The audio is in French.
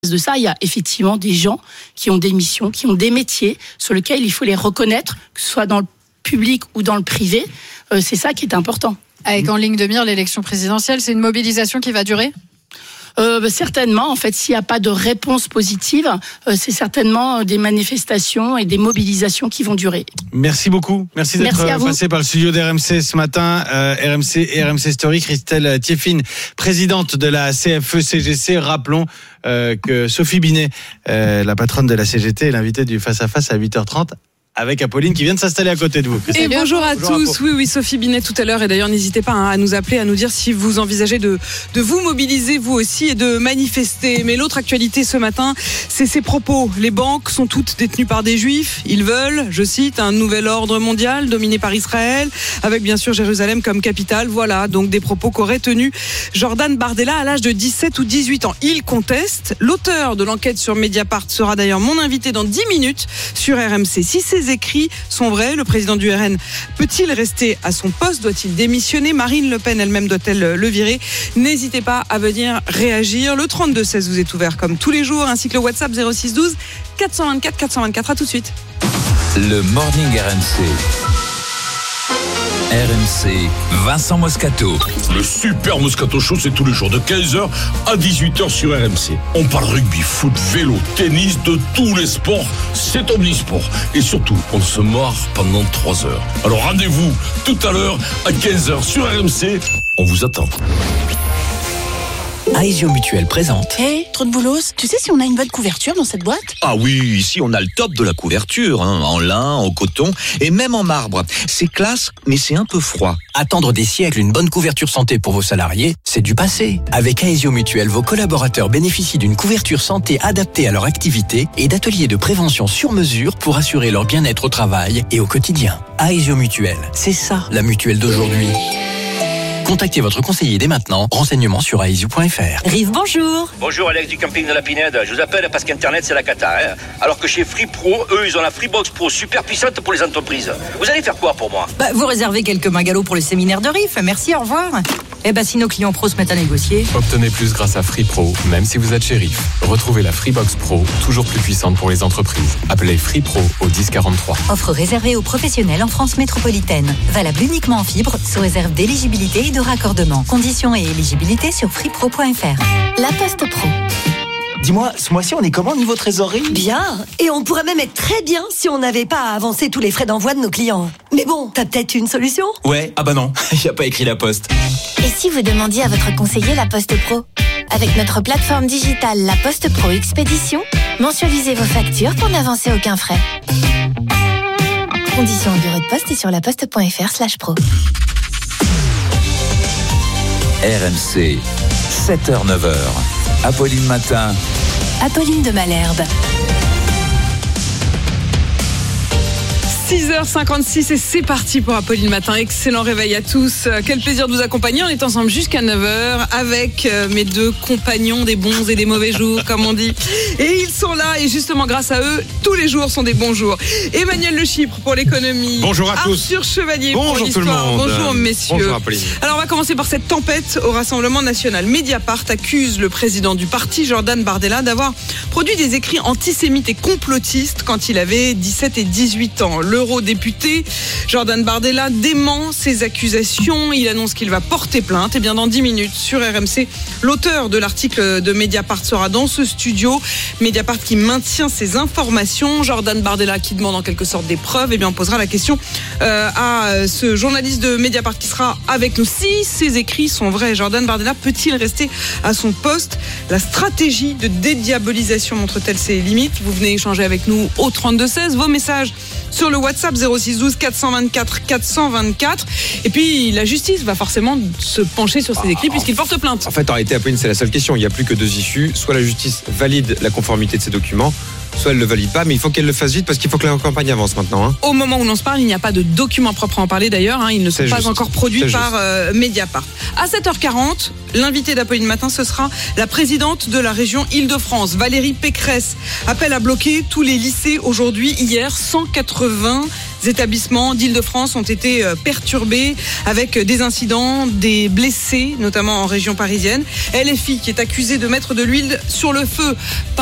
de ça, il y a effectivement des gens qui ont des missions, qui ont des métiers sur lesquels il faut les reconnaître, que ce soit dans le public ou dans le privé. C'est ça qui est important. Avec en ligne de mire l'élection présidentielle, c'est une mobilisation qui va durer ? Certainement, en fait, s'il n'y a pas de réponse positive, c'est certainement des manifestations et des mobilisations qui vont durer. Merci beaucoup. Merci d'être passé par le studio d'RMC ce matin. RMC et RMC Story. Christelle Thieffine, présidente de la CFE-CGC. Rappelons que Sophie Binet, la patronne de la CGT, est l'invitée du Face à Face à 8h30. Avec Apolline qui vient de s'installer à côté de vous. Et bonjour à tous. Oui, Sophie Binet tout à l'heure. Et d'ailleurs, n'hésitez pas à nous appeler, à nous dire si vous envisagez de vous mobiliser vous aussi et de manifester. Mais l'autre actualité ce matin, c'est ces propos. Les banques sont toutes détenues par des juifs. Ils veulent, je cite, un nouvel ordre mondial dominé par Israël, avec bien sûr Jérusalem comme capitale. Voilà, donc des propos qu'aurait tenus Jordan Bardella à l'âge de 17 ou 18 ans. Il conteste. L'auteur de l'enquête sur Mediapart sera d'ailleurs mon invité dans 10 minutes sur RMC. Si ces écrits sont vrais, le président du RN peut-il rester à son poste? Doit-il démissionner? Marine Le Pen elle-même doit-elle le virer? N'hésitez pas à venir réagir. Le 32-16 vous est ouvert comme tous les jours, ainsi que le WhatsApp 06 12 424 424. À tout de suite. Le Morning RMC. RMC, Vincent Moscato. Le Super Moscato Show, c'est tous les jours de 15h à 18h sur RMC. On parle rugby, foot, vélo, tennis, de tous les sports. C'est omnisport. Et surtout, on se marre pendant 3 heures. Alors rendez-vous tout à l'heure à 15h sur RMC. On vous attend. Aesio Mutuel présente. Trop de boulot. Tu sais si on a une bonne couverture dans cette boîte? Ah oui, ici on a le top de la couverture, en lin, en coton et même en marbre. C'est classe, mais c'est un peu froid. Attendre des siècles une bonne couverture santé pour vos salariés, c'est du passé. Avec Aesio Mutuel, vos collaborateurs bénéficient d'une couverture santé adaptée à leur activité et d'ateliers de prévention sur mesure pour assurer leur bien-être au travail et au quotidien. Aesio Mutuel, c'est ça la mutuelle d'aujourd'hui. Contactez votre conseiller dès maintenant. Renseignements sur aesio.fr. Rive, bonjour. Bonjour Alex du camping de la Pinède. Je vous appelle parce qu'Internet c'est la cata. Alors que chez Free Pro, eux ils ont la Freebox Pro super puissante pour les entreprises. Vous allez faire quoi pour moi? Vous réservez quelques mingalots pour le séminaire de Riff. Merci, au revoir. Si nos clients pros se mettent à négocier. Obtenez plus grâce à Free Pro, même si vous êtes chez Riff. Retrouvez la Freebox Pro, toujours plus puissante pour les entreprises. Appelez Free Pro au 1043. Offre réservée aux professionnels en France métropolitaine. Valable uniquement en fibre, sous réserve d'éligibilité et de raccordement. Conditions et éligibilité sur freepro.fr. La Poste Pro. Dis-moi, ce mois-ci, on est comment niveau trésorerie? Bien. Et on pourrait même être très bien si on n'avait pas à avancer tous les frais d'envoi de nos clients. Mais bon, t'as peut-être une solution? Ouais, non, il n'y a pas écrit La Poste. Et si vous demandiez à votre conseiller La Poste Pro? Avec notre plateforme digitale La Poste Pro Expédition, mensualisez vos factures pour n'avancer aucun frais. Conditions au bureau de poste et sur laposte.fr/pro. RMC, 7h-9h. Apolline Matin. Apolline de Malherbe. 6h56 et c'est parti pour Apolline Matin. Excellent réveil à tous. Quel plaisir de vous accompagner. On est ensemble jusqu'à 9h avec mes deux compagnons des bons et des mauvais jours, comme on dit. Et ils sont là et justement grâce à eux, tous les jours sont des bons jours. Emmanuel Le Chypre pour l'économie. Bonjour à tous. Arthur Chevalier Bonjour pour l'histoire. Tout le monde. Bonjour messieurs. Bonjour Apolline. Alors on va commencer par cette tempête au Rassemblement National. Mediapart accuse le président du parti, Jordan Bardella, d'avoir produit des écrits antisémites et complotistes quand il avait 17 et 18 ans. L'eurodéputé Jordan Bardella dément ces accusations. Il annonce qu'il va porter plainte. Et bien dans 10 minutes sur RMC, l'auteur de l'article de Mediapart sera dans ce studio. Mediapart qui maintient ses informations. Jordan Bardella qui demande en quelque sorte des preuves. Et bien on posera la question à ce journaliste de Mediapart qui sera avec nous. Si ces écrits sont vrais, Jordan Bardella peut-il rester à son poste? La stratégie de dédiabolisation montre-t-elle ses limites? Vous venez échanger avec nous au 32-16. Vos messages sur le WhatsApp 06 12 424 424. Et puis la justice va forcément se pencher sur ces écrits puisqu'il porte plainte. En fait, en réalité, Apolline, c'est la seule question. Il n'y a plus que deux issues. Soit la justice valide la conformité de ces documents, soit elle le valide pas, mais il faut qu'elle le fasse vite parce qu'il faut que la campagne avance maintenant. Hein. Au moment où l'on se parle, il n'y a pas de documents propres à en parler d'ailleurs. Ils ne sont pas encore produits par Mediapart. À 7h40, l'invité d'Apolline Matin, ce sera la présidente de la région Île-de-France, Valérie Pécresse. Appelle à bloquer tous les lycées aujourd'hui. Hier, 180 établissements d'Île-de-France ont été perturbés avec des incidents, des blessés, notamment en région parisienne. LFI qui est accusé de mettre de l'huile sur le feu